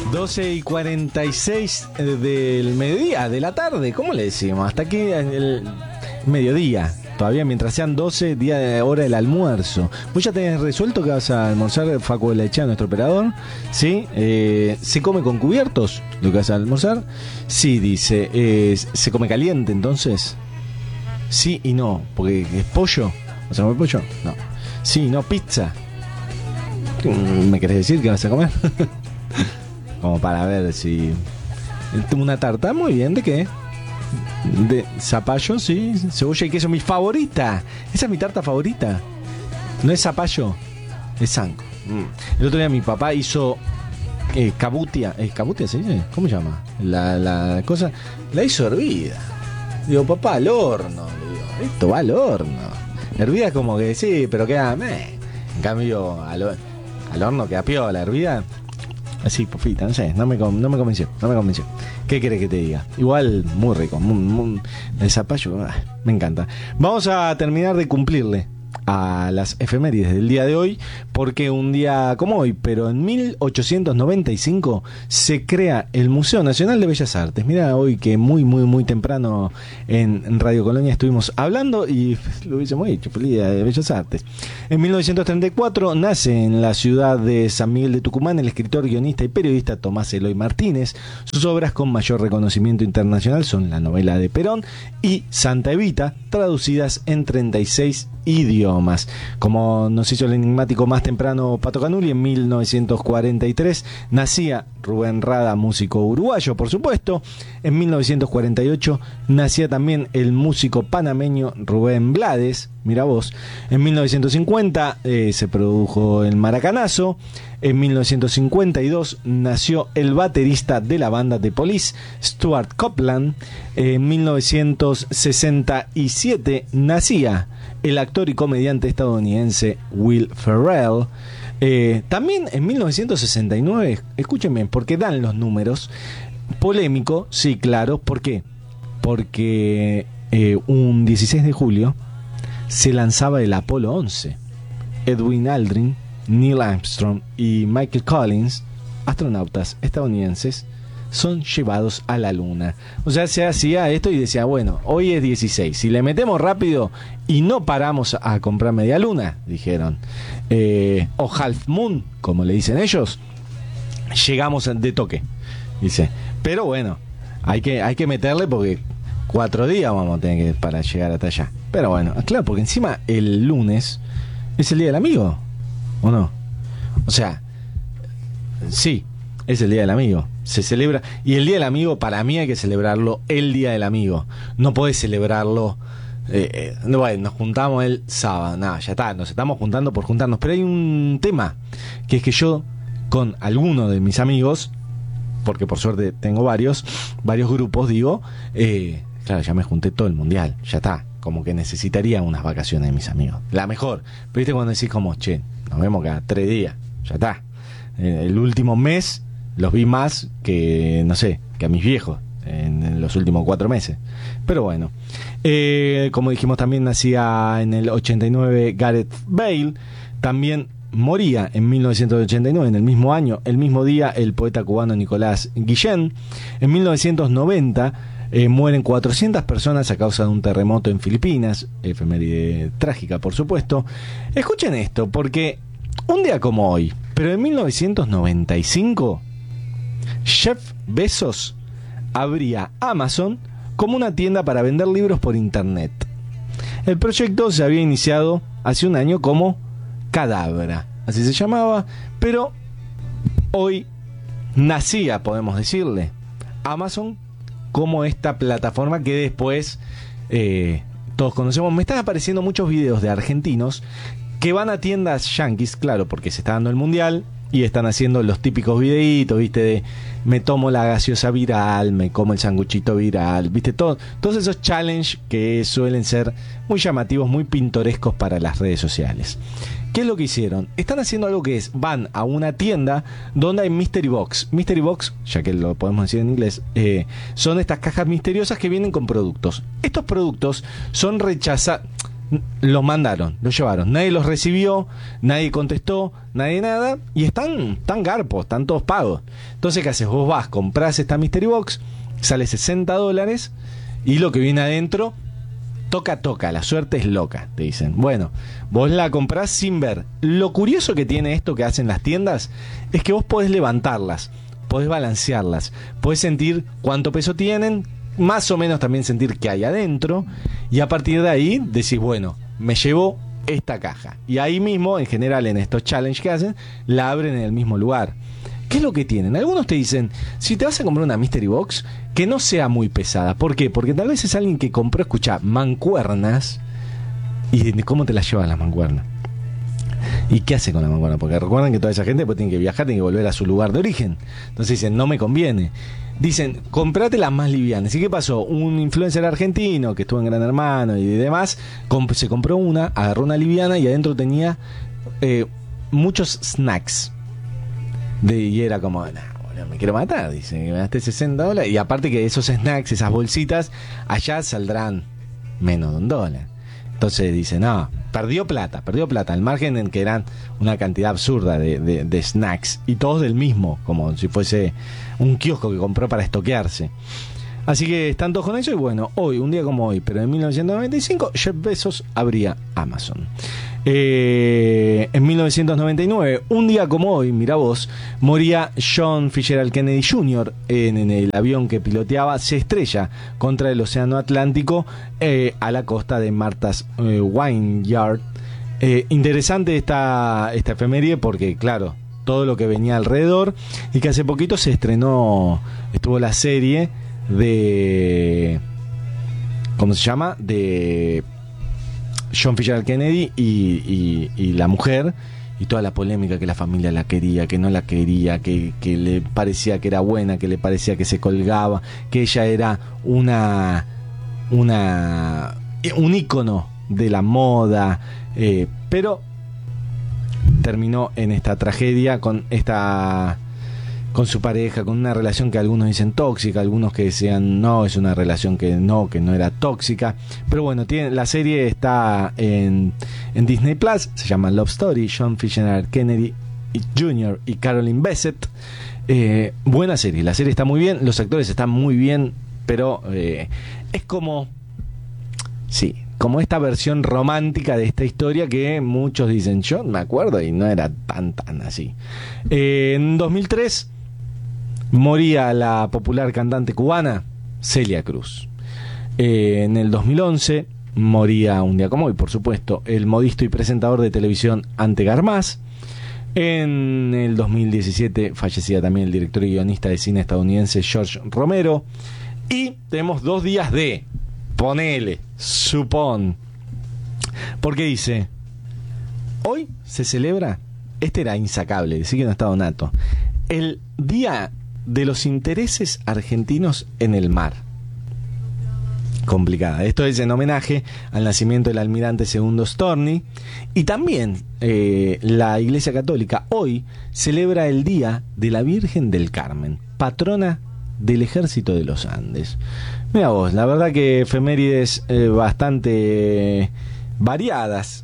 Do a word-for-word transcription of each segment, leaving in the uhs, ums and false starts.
doce y cuarenta y seis del mediodía, de la tarde, ¿cómo le decimos? Hasta aquí el mediodía, todavía mientras sean doce, día de hora del almuerzo. ¿Vos ya tenés resuelto que vas a almorzar, Facu Lechea, nuestro operador? ¿Sí? Eh, ¿Se come con cubiertos lo que vas a almorzar? Sí, dice. Eh, ¿Se come caliente entonces? Sí y no, porque es pollo. ¿Vas a comer pollo? No. Sí, no, pizza. ¿Me querés decir que vas a comer? Como para ver si... Una tarta, muy bien, ¿de qué? De zapallo, sí, cebolla y queso, mi favorita. Esa es mi tarta favorita. No es zapallo, es zanco. Mm. El otro día mi papá hizo eh, cabutia. ¿Es cabutia se dice? ¿Cómo se llama? La, la cosa, la hizo hervida. Digo, papá, al horno. Le digo, esto va al horno. Hervida como que sí, pero queda... Meh. En cambio, al, al horno queda piola, hervida... Así, pofita, no sé, no me, no me convenció, no me convenció. ¿Qué querés que te diga? Igual, muy rico, muy, muy, el zapallo, ah, me encanta. Vamos a terminar de cumplirle a las efemérides del día de hoy, porque un día como hoy, pero en mil ochocientos noventa y cinco se crea el Museo Nacional de Bellas Artes. Mira, hoy que muy, muy, muy temprano en Radio Colonia estuvimos hablando y lo hubiésemos dicho, feliz día de Bellas Artes. En mil novecientos treinta y cuatro nace en la ciudad de San Miguel de Tucumán el escritor, guionista y periodista Tomás Eloy Martínez. Sus obras con mayor reconocimiento internacional son la novela de Perón y Santa Evita, traducidas en treinta y seis idiomas. Como nos hizo el enigmático más temprano Pato Canuli, en mil novecientos cuarenta y tres nacía Rubén Rada, músico uruguayo, por supuesto. En mil novecientos cuarenta y ocho nacía también el músico panameño Rubén Blades, mira vos. En mil novecientos cincuenta eh, se produjo el Maracanazo. En mil novecientos cincuenta y dos nació el baterista de la banda The Police, Stuart Copeland. En mil novecientos sesenta y siete nacía el actor y comediante estadounidense Will Ferrell. Eh, también en mil novecientos sesenta y nueve, escúchenme, porque dan los números, polémico, sí, claro, ¿por qué? Porque eh, un dieciséis de julio se lanzaba el Apolo once. Edwin Aldrin, Neil Armstrong y Michael Collins, astronautas estadounidenses, son llevados a la luna. O sea, se hacía esto y decía, bueno, hoy es dieciséis, si le metemos rápido y no paramos a comprar media luna, dijeron, eh, o half moon, como le dicen ellos, llegamos de toque, dice. Pero bueno, hay que, hay que meterle porque cuatro días vamos a tener que para llegar hasta allá. Pero bueno, claro, porque encima el lunes es el Día del Amigo, ¿o no? O sea, sí, es el Día del Amigo. Se celebra, y el Día del Amigo para mí hay que celebrarlo el Día del Amigo. No podés celebrarlo eh, eh, no, bueno, nos juntamos el sábado, nada, ya está, nos estamos juntando por juntarnos. Pero hay un tema, que es que yo con algunos de mis amigos, porque por suerte tengo varios varios grupos, digo, eh, claro, ya me junté todo el mundial, ya está, como que necesitaría unas vacaciones de mis amigos, la mejor. Pero viste cuando decís como, che, nos vemos cada tres días, ya está. Eh, el último mes los vi más que, no sé, que a mis viejos en, en los últimos cuatro meses. Pero bueno, eh, como dijimos, también nacía en el ochenta y nueve Gareth Bale. También moría en mil novecientos ochenta y nueve, en el mismo año, el mismo día, el poeta cubano Nicolás Guillén. En mil novecientos noventa eh, mueren cuatrocientas personas a causa de un terremoto en Filipinas, efeméride trágica, por supuesto. Escuchen esto, porque un día como hoy, pero en mil novecientos noventa y cinco, Jeff Bezos abría Amazon como una tienda para vender libros por internet. El proyecto se había iniciado hace un año como Cadabra, así se llamaba, pero hoy nacía, podemos decirle, Amazon como esta plataforma que después eh, todos conocemos. Me están apareciendo muchos videos de argentinos que van a tiendas yanquis, claro, porque se está dando el mundial y están haciendo los típicos videitos, viste, de me tomo la gaseosa viral, me como el sanguchito viral, viste, todo, todos esos challenges que suelen ser muy llamativos, muy pintorescos para las redes sociales. ¿Qué es lo que hicieron? Están haciendo algo que es, van a una tienda donde hay Mystery Box. Mystery Box, ya que lo podemos decir en inglés, eh, son estas cajas misteriosas que vienen con productos. Estos productos son rechazados, los mandaron, los llevaron. Nadie los recibió, nadie contestó, nadie nada. Y están tan garpos, están todos pagos. Entonces, ¿qué haces? Vos vas, comprás esta Mystery Box, sale sesenta dólares. Y lo que viene adentro, toca, toca, la suerte es loca, te dicen. Bueno, vos la comprás sin ver. Lo curioso que tiene esto que hacen las tiendas es que vos podés levantarlas, podés balancearlas, podés sentir cuánto peso tienen, más o menos también sentir qué hay adentro, y a partir de ahí decís, bueno, me llevo esta caja. Y ahí mismo, en general, en estos challenges que hacen, la abren en el mismo lugar. ¿Qué es lo que tienen? Algunos te dicen, si te vas a comprar una Mystery Box, que no sea muy pesada. ¿Por qué? Porque tal vez es alguien que compró, escucha, mancuernas. ¿Y cómo te las llevan las mancuernas? ¿Y qué hace con la mancuerna? Porque recuerden que toda esa gente después tiene que viajar, tiene que volver a su lugar de origen. Entonces dicen, no me conviene. Dicen, comprate las más livianas. ¿Y qué pasó? Un influencer argentino que estuvo en Gran Hermano y demás, comp- se compró una, agarró una liviana y adentro tenía eh, muchos snacks. De, y era como, nah, boludo, me quiero matar, dice, que me gasté sesenta dólares. Y aparte que esos snacks, esas bolsitas, allá saldrán menos de un dólar. Entonces dice, no, perdió plata, perdió plata, al margen en que eran una cantidad absurda de, de, de snacks, y todos del mismo, como si fuese un kiosco que compró para estoquearse. Así que están todos con eso. Y bueno, hoy, un día como hoy, pero en mil novecientos noventa y cinco, Jeff Bezos abría Amazon. Eh, en mil novecientos noventa y nueve, un día como hoy, mira vos, moría John Fitzgerald Kennedy junior en, en el avión que piloteaba. Se estrella contra el océano Atlántico eh, a la costa de Martha's eh, Vineyard. Eh, interesante esta, esta efeméride porque, claro, todo lo que venía alrededor, y que hace poquito se estrenó, estuvo la serie de, ¿cómo se llama? De John Fitzgerald Kennedy y, y, y la mujer, y toda la polémica, que la familia la quería, que no la quería, que, que le parecía que era buena, que le parecía que se colgaba, que ella era una una un ícono de la moda, eh, pero terminó en esta tragedia con esta con su pareja, con una relación que algunos dicen tóxica, algunos que decían no, es una relación que no, que no era tóxica. Pero bueno, tiene, la serie está en, en Disney Plus, se llama Love Story, John Fitzgerald Kennedy junior y Caroline Bessette. Eh, buena serie, la serie está muy bien, los actores están muy bien, pero eh, es como, sí, como esta versión romántica de esta historia que muchos dicen, yo me acuerdo y no era tan tan así. Eh, en dos mil tres moría la popular cantante cubana Celia Cruz. Eh, en el dos mil once moría, un día como hoy, por supuesto, el modisto y presentador de televisión Ante Garmaz. En el dos mil diecisiete fallecía también el director y guionista de cine estadounidense George Romero. Y tenemos dos días de, ponele, supón, porque dice, hoy se celebra, este era insacable, decir que no está Donato, el Día de los Intereses Argentinos en el Mar. Complicada. Esto es en homenaje al nacimiento del almirante Segundo Storni. Y también eh, la Iglesia Católica hoy celebra el Día de la Virgen del Carmen, patrona del Ejército de los Andes. Mira vos, la verdad que efemérides eh, bastante variadas,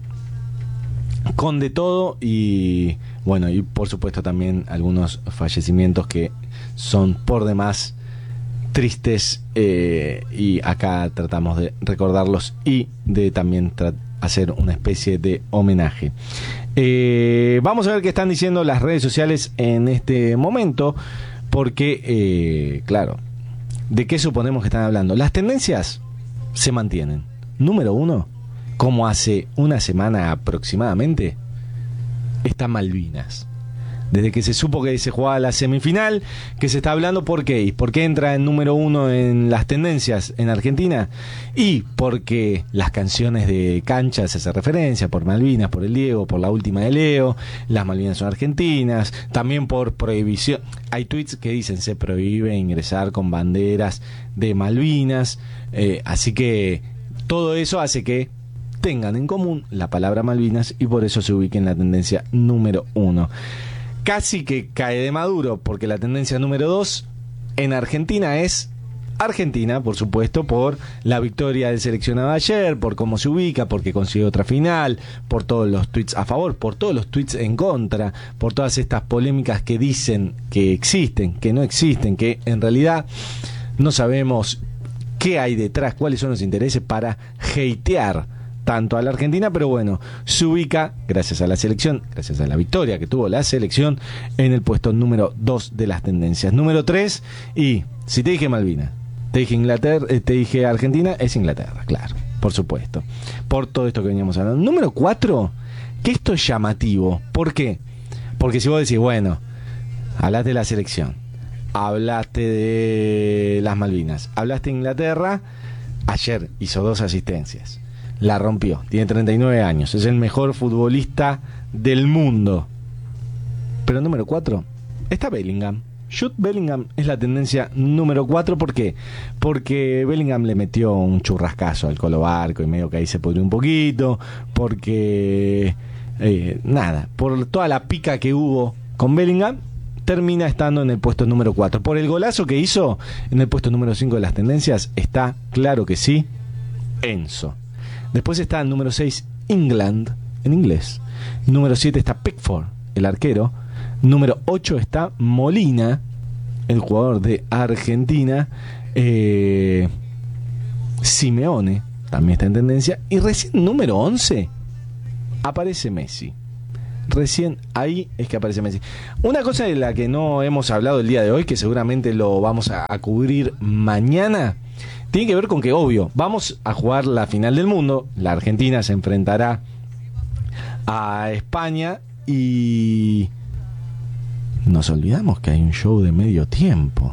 con de todo, y bueno, y por supuesto también algunos fallecimientos que son por demás tristes, eh, y acá tratamos de recordarlos y de también tra- hacer una especie de homenaje. Eh, vamos a ver qué están diciendo las redes sociales en este momento, porque eh, claro, ¿de qué suponemos que están hablando? Las tendencias se mantienen. Número uno, como hace una semana aproximadamente, está Malvinas. Desde que se supo que se jugaba la semifinal, que se está hablando, ¿por qué? ¿Por qué entra en número uno en las tendencias en Argentina? Y porque las canciones de cancha se hace referencia por Malvinas, por el Diego, por la última de Leo, las Malvinas son argentinas, también por prohibición. Hay tweets que dicen se prohíbe ingresar con banderas de Malvinas, eh, así que todo eso hace que tengan en común la palabra Malvinas y por eso se ubica en la tendencia número uno. Casi que cae de maduro, porque la tendencia número dos en Argentina es Argentina, por supuesto, por la victoria del seleccionado ayer, por cómo se ubica, porque consiguió otra final, por todos los tweets a favor, por todos los tweets en contra, por todas estas polémicas que dicen que existen, que no existen, que en realidad no sabemos qué hay detrás, cuáles son los intereses para hatear tanto a la Argentina, pero bueno, se ubica, gracias a la selección, gracias a la victoria que tuvo la selección, en el puesto número dos de las tendencias. Número tres, y si te dije Malvinas, te dije Inglaterra, te dije Argentina, es Inglaterra, claro, por supuesto, por todo esto que veníamos hablando. Número cuatro, que esto es llamativo. ¿Por qué? Porque si vos decís, bueno, hablaste de la selección, hablaste de las Malvinas, hablaste de Inglaterra, ayer hizo dos asistencias, la rompió, tiene treinta y nueve años, es el mejor futbolista del mundo. Pero número cuatro está Bellingham. Jude Bellingham es la tendencia número cuatro. ¿Por qué? Porque Bellingham le metió un churrascazo al Colo Barco y medio que ahí se pudrió un poquito. Porque, eh, nada, por toda la pica que hubo con Bellingham, termina estando en el puesto número cuatro. Por el golazo que hizo, en el puesto número cinco de las tendencias, está, claro que sí, Enzo. Después está el número seis, England, en inglés. Número siete está Pickford, el arquero. Número ocho está Molina, el jugador de Argentina. eh, Simeone también está en tendencia. Y recién número once aparece Messi. Recién ahí es que aparece Messi. Una cosa de la que no hemos hablado el día de hoy, que seguramente lo vamos a, a cubrir mañana, tiene que ver con que, obvio, vamos a jugar la final del mundo. La Argentina se enfrentará a España y nos olvidamos que hay un show de medio tiempo.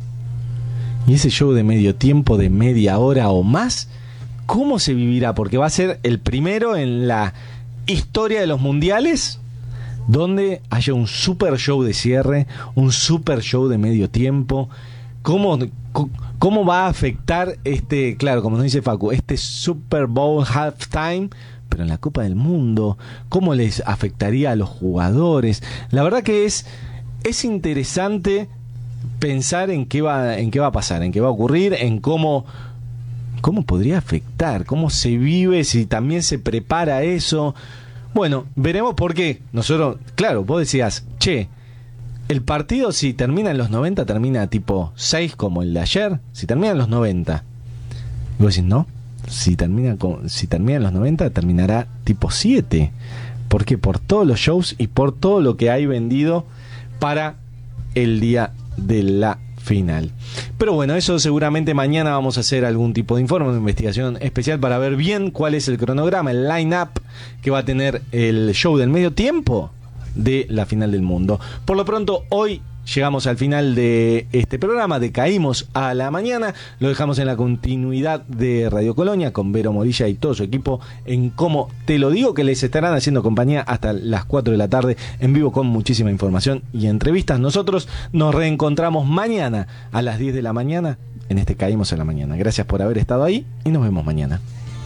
Y ese show de medio tiempo de media hora o más, ¿cómo se vivirá? Porque va a ser el primero en la historia de los mundiales donde haya un super show de cierre, un super show de medio tiempo. ¿Cómo, cómo va a afectar este, claro, como nos dice Facu, este Super Bowl halftime, pero en la Copa del Mundo? ¿Cómo les afectaría a los jugadores? La verdad que es es interesante pensar en qué va en qué va a pasar, en qué va a ocurrir, en cómo cómo podría afectar, cómo se vive, si también se prepara eso. Bueno, veremos por qué. Nosotros, claro, vos decías, che, el partido si termina en los noventa, termina tipo seis como el de ayer, si termina en los noventa. Y vos decís, no, si termina, con, si termina en los noventa, terminará tipo siete. ¿Por qué? Por todos los shows y por todo lo que hay vendido para el día de la final. Pero bueno, eso seguramente mañana vamos a hacer algún tipo de informe, una investigación especial para ver bien cuál es el cronograma, el line-up que va a tener el show del medio tiempo de la final del mundo. Por lo pronto, hoy llegamos al final de este programa de Caímos a la Mañana. Lo dejamos en la continuidad de Radio Colonia con Vero Morilla y todo su equipo en Cómo Te Lo Digo, que les estarán haciendo compañía hasta las cuatro de la tarde en vivo con muchísima información y entrevistas. Nosotros nos reencontramos mañana a las diez de la mañana en este Caímos a la Mañana. Gracias por haber estado ahí y nos vemos mañana.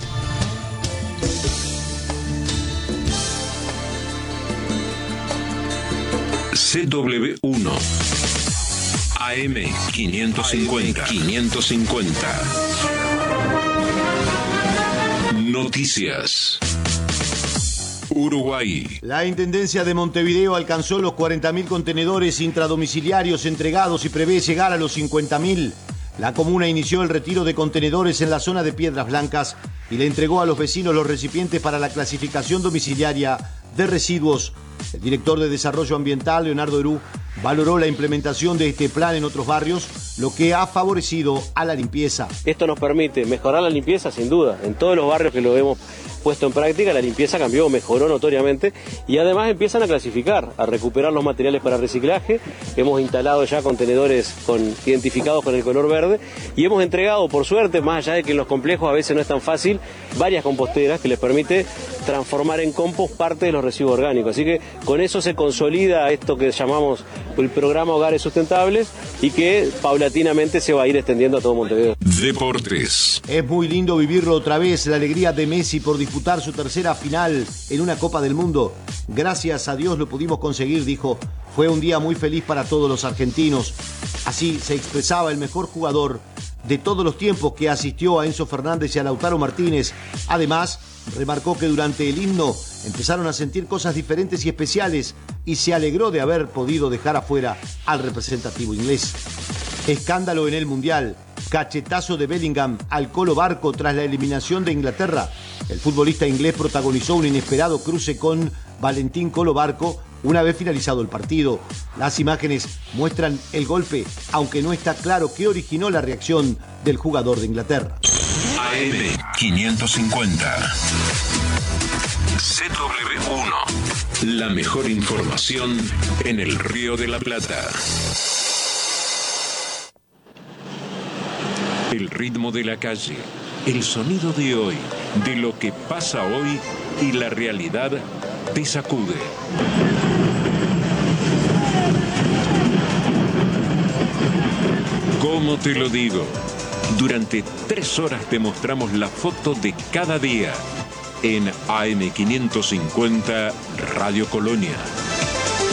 C W uno A M quinientos cincuenta quinientos cincuenta Noticias. Uruguay. La Intendencia de Montevideo alcanzó los cuarenta mil contenedores intradomiciliarios entregados y prevé llegar a los cincuenta mil. La comuna inició el retiro de contenedores en la zona de Piedras Blancas y le entregó a los vecinos los recipientes para la clasificación domiciliaria de residuos. El director de Desarrollo Ambiental, Leonardo Herú, valoró la implementación de este plan en otros barrios, lo que ha favorecido a la limpieza. Esto nos permite mejorar la limpieza, sin duda. En todos los barrios que lo hemos puesto en práctica, la limpieza cambió, mejoró notoriamente, y además empiezan a clasificar, a recuperar los materiales para reciclaje. Hemos instalado ya contenedores con, identificados con el color verde y hemos entregado, por suerte, más allá de que en los complejos a veces no es tan fácil, varias composteras que les permite transformar en compost parte de los residuos orgánicos. Así que con eso se consolida esto que llamamos el programa Hogares Sustentables y que paulatinamente se va a ir extendiendo a todo Montevideo. Deportes. Es muy lindo vivirlo otra vez, la alegría de Messi por disputar su tercera final en una Copa del Mundo. Gracias a Dios lo pudimos conseguir, dijo. Fue un día muy feliz para todos los argentinos. Así se expresaba el mejor jugador de todos los tiempos que asistió a Enzo Fernández y a Lautaro Martínez. Además, remarcó que durante el himno empezaron a sentir cosas diferentes y especiales y se alegró de haber podido dejar afuera al representativo inglés. Escándalo en el Mundial. Cachetazo de Bellingham al Colo Barco tras la eliminación de Inglaterra. El futbolista inglés protagonizó un inesperado cruce con Valentín Colo Barco una vez finalizado el partido. Las imágenes muestran el golpe, aunque no está claro qué originó la reacción del jugador de Inglaterra. A M quinientos cincuenta. C W uno. La mejor información en el Río de la Plata. El ritmo de la calle, el sonido de hoy, de lo que pasa hoy y la realidad te sacude. ¿Cómo te lo digo? Durante tres horas te mostramos la foto de cada día en A M quinientos cincuenta Radio Colonia.